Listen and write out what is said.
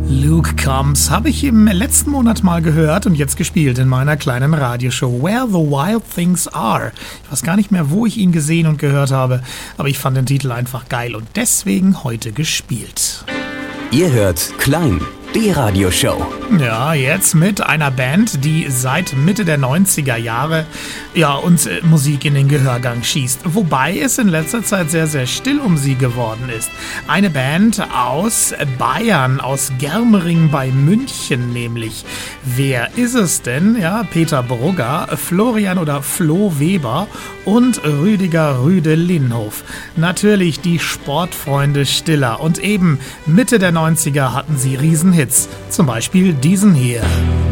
Luke Combs habe ich im letzten Monat mal gehört und jetzt gespielt in meiner kleinen Radioshow Where the Wild Things Are. Ich weiß gar nicht mehr, wo ich ihn gesehen und gehört habe, aber ich fand den Titel einfach geil und deswegen heute gespielt. Ihr hört Klein, die Radioshow. Ja, jetzt mit einer Band, die seit Mitte der 90er Jahre uns Musik in den Gehörgang schießt. Wobei es in letzter Zeit sehr, sehr still um sie geworden ist. Eine Band aus Bayern, aus Germering bei München nämlich. Wer ist es denn? Ja, Peter Brugger, Florian oder Flo Weber und Rüdiger Rüde Linhof. Natürlich die Sportfreunde Stiller. Und eben Mitte der 90er hatten sie Riesenhits. Zum Beispiel diesen hier.